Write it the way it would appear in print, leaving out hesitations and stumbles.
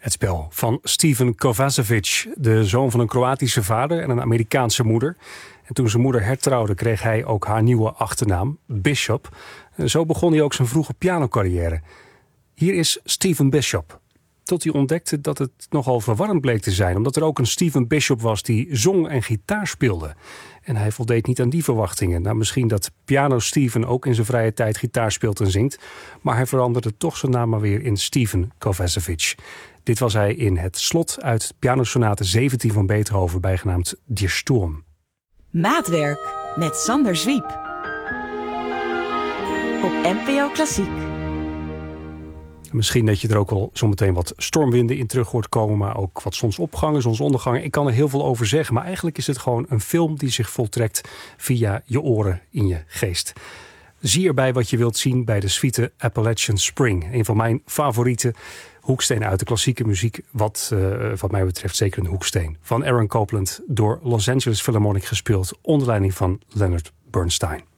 Het spel van Steven Kovacevic, de zoon van een Kroatische vader en een Amerikaanse moeder. En toen zijn moeder hertrouwde, kreeg hij ook haar nieuwe achternaam, Bishop. En zo begon hij ook zijn vroege pianocarrière. Hier is Stephen Bishop. Tot hij ontdekte dat het nogal verwarrend bleek te zijn, omdat er ook een Stephen Bishop was die zong en gitaar speelde. En hij voldeed niet aan die verwachtingen. Nou, misschien dat Piano Steven ook in zijn vrije tijd gitaar speelt en zingt, maar hij veranderde toch zijn naam maar weer in Steven Kovacevic. Dit was hij in het slot uit Pianosonate 17 van Beethoven, bijgenaamd Die Sturm. Maatwerk met Sander Zwiep. Op NPO Klassiek. Misschien dat je er ook wel zometeen wat stormwinden in terug hoort komen, maar ook wat zonsopgangen, zonsondergangen. Ik kan er heel veel over zeggen, maar eigenlijk is het gewoon een film die zich voltrekt via je oren in je geest. Zie erbij wat je wilt zien bij de suite Appalachian Spring. Een van mijn favoriete hoekstenen uit de klassieke muziek. Wat mij betreft zeker een hoeksteen. Van Aaron Copland door Los Angeles Philharmonic gespeeld onder leiding van Leonard Bernstein.